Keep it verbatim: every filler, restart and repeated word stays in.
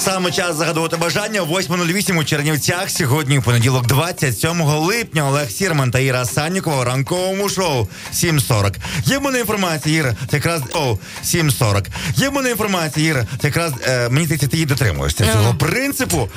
Саме час загадувати бажання. восьма нуль вісім у Чернівцях. Сьогодні, в понеділок, двадцять сьомого липня, Олег Сірман та Іра Саннікова у ранковому шоу сім сорок. Є в мене інформація, Іра, це якраз... О, сім сорок. Є в мене інформація, Іра, це якраз... Е, мені здається, ти її дотримуєшся цього принципу.